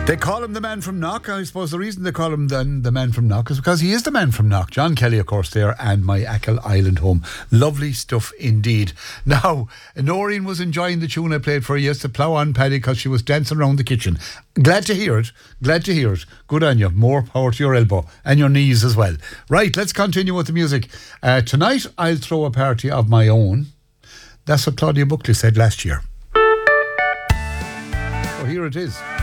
They call him the man from Knock. I suppose the reason they call him the man from Knock is because he is the man from Knock. John Kelly, of course, there, and my Achill Island home. Lovely stuff indeed. Now, Noreen was enjoying the tune I played for her yesterday, Plough On Paddy, because she was dancing around the kitchen. Glad to hear it. Glad to hear it. Good on you. More power to your elbow and your knees as well. Right, let's continue with the music. Tonight, I'll throw a party of my own. That's what Claudia Buckley said last year. So here it is.